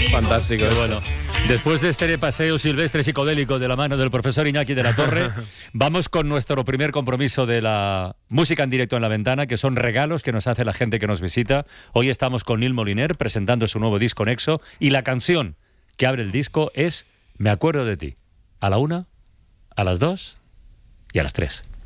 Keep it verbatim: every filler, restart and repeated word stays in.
Fantástico. Pero bueno, después de este paseo silvestre psicodélico de la mano del profesor Iñaki de la Torre, vamos con nuestro primer compromiso de la música en directo en la ventana, que son regalos que nos hace la gente que nos visita. Hoy estamos con Nil Moliner presentando su nuevo disco Nexo, y la canción que abre el disco es Me acuerdo de ti. A la una, a las dos y a las tres.